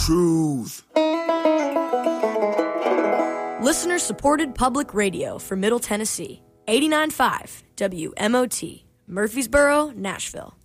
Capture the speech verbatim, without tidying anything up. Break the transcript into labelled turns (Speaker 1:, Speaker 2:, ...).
Speaker 1: Truth.
Speaker 2: Listener-supported public radio for Middle Tennessee. eighty-nine point five W M O T, Murfreesboro, Nashville.